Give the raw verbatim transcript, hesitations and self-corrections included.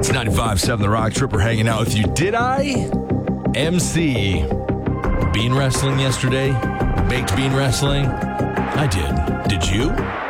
It's ninety-five point seven The Rock. Tripper hanging out with you. Did I M C bean wrestling yesterday? Baked bean wrestling? I did. Did you?